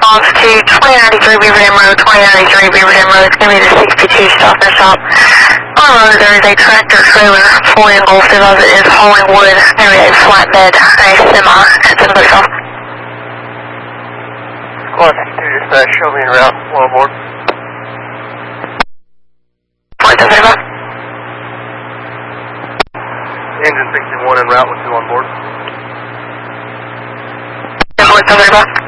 response to 2093 Beaver Dam Road, 2093 Beaver Dam Road. It's going to be the 62 Stop and Shop. On the road there is a tractor trailer fully engulfed as it is hauling wood, maybe a flatbed, a semi at the post office. Squad 62 dispatch, show me en route, one on board. Flight 75. Engine 61 en route with 2 on board. Flight 75.